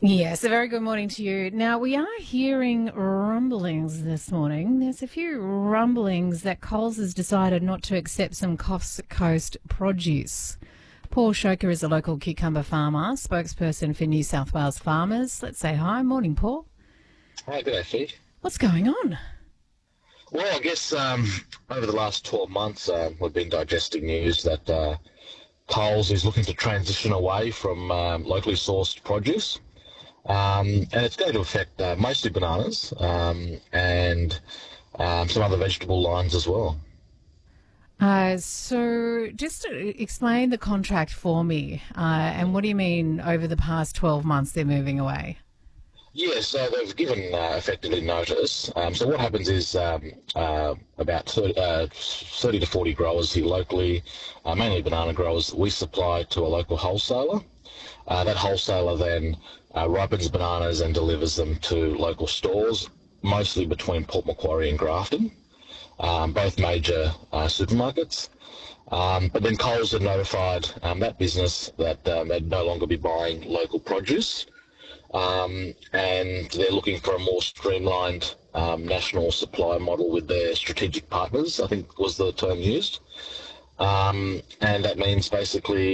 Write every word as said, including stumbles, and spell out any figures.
Yes, a very good morning to you. Now, we are hearing rumblings this morning. There's a few rumblings that Coles has decided not to accept some Coast Coast produce. Paul Shoker is a local cucumber farmer, spokesperson for New South Wales farmers. Let's say hi. Morning, Paul. Hi, good day, Fee. What's going on? Well, I guess um, over the last twelve months, uh, we've been digesting news that uh, Coles is looking to transition away from um, locally sourced produce. Um, and it's going to affect uh, mostly bananas um, and um, some other vegetable lines as well. Uh, so just to explain the contract for me, uh, and what do you mean over the past twelve months they're moving away? Yeah, so they've given uh, effectively notice. Um, so what happens is um, uh, about thirty, uh, thirty to forty growers here locally, uh, mainly banana growers, we supply to a local wholesaler. Uh, that wholesaler then uh, ripens bananas and delivers them to local stores, mostly between Port Macquarie and Grafton, um, both major uh, supermarkets. Um, but then Coles had notified um, that business that um, they'd no longer be buying local produce. Um, and they're looking for a more streamlined um, national supply model with their strategic partners, I think was the term used. Um, and that means basically